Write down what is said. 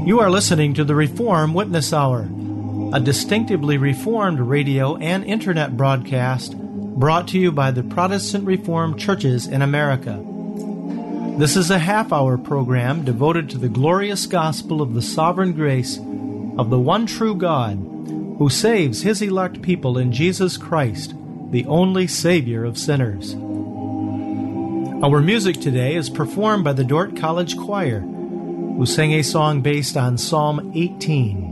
You are listening to the Reform Witness Hour, a distinctively Reformed radio and internet broadcast brought to you by the Protestant Reformed churches in America. This is a half-hour program devoted to the glorious gospel of the sovereign grace of the one true God who saves His elect people in Jesus Christ, the only Savior of sinners. Our music today is performed by the Dordt College Choir, who sang a song based on Psalm 18.